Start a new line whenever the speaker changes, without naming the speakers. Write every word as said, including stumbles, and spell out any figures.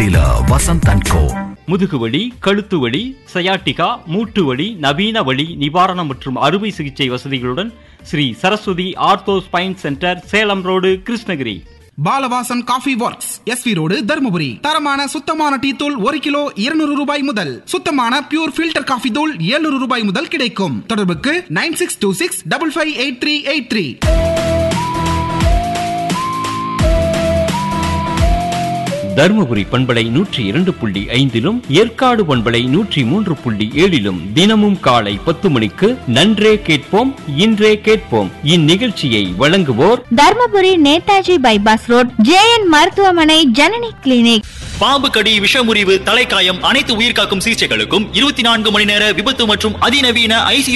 Vasanth and கோ.
முதுகுவலி, கழுத்து வலி, சயாட்டிகா, மூட்டு வலி, நவீன வலி நிவாரணம் மற்றும் அறுவை சிகிச்சை வசதிகளுடன் Sri Saraswati ortho spine centre, Salem road, Krishnagiri.
Balavasan coffee works, SV road, Dharmapuri. தரமான சுத்தமான டீ தூள் ஒரு கிலோ இருநூறு ரூபாய் முதல், சுத்தமான பியூர் ஃபில்டர் காஃபி தூள் எழுநூறு ரூபாய் முதல் கிடைக்கும். தொடர்புக்கு nine six two six double five eight three eight three.
Dharmapuri பண்பலை நூற்றி இரண்டு புள்ளி ஐந்திலும் ஏற்காடு பண்பலை நூற்றி மூன்று புள்ளி ஏழிலும் தினமும் காலை பத்து மணிக்கு நன்றே கேட்போம் இன்றே கேட்போம். இந்நிகழ்ச்சியை வழங்குவோர்
Dharmapuri Netaji bypass road J N மருத்துவமனை, ஜனனி கிளினிக்.
பாம்பு கடி, விஷமுறிவு, தலைக்காயம், அனைத்து உயிர்காக்கும் சிகிச்சைகளுக்கும் இருபத்தி நான்கு மணி நேர விபத்து மற்றும் அதிநவீன ஐசியு